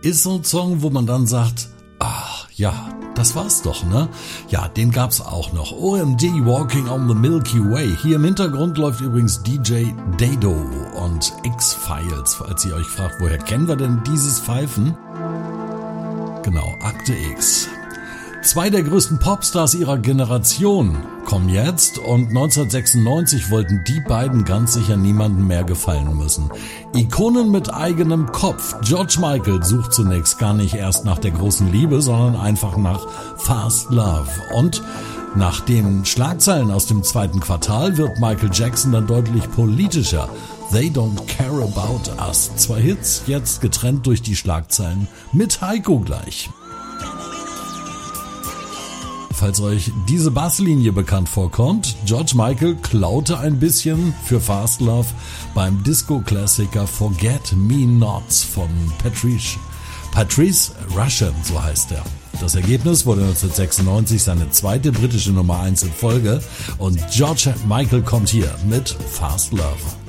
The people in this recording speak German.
ist so ein Song, wo man dann sagt, ach ja, das war's doch, ne? Ja, den gab's auch noch. OMD, Walking on the Milky Way. Hier im Hintergrund läuft übrigens DJ Dado und X-Files, falls ihr euch fragt, woher kennen wir denn dieses Pfeifen? Genau, Akte X. Zwei der größten Popstars ihrer Generation kommen jetzt und 1996 wollten die beiden ganz sicher niemandem mehr gefallen müssen. Ikonen mit eigenem Kopf. George Michael sucht zunächst gar nicht erst nach der großen Liebe, sondern einfach nach Fast Love. Und nach den Schlagzeilen aus dem zweiten Quartal wird Michael Jackson dann deutlich politischer. They Don't Care About Us. Zwei Hits, jetzt getrennt durch die Schlagzeilen mit Heiko gleich. Falls euch diese Basslinie bekannt vorkommt, George Michael klaute ein bisschen für Fast Love beim Disco-Klassiker Forget Me Nots von Patrice Rushen, so heißt er. Das Ergebnis wurde 1996 seine zweite britische Nummer 1 in Folge und George Michael kommt hier mit Fast Love.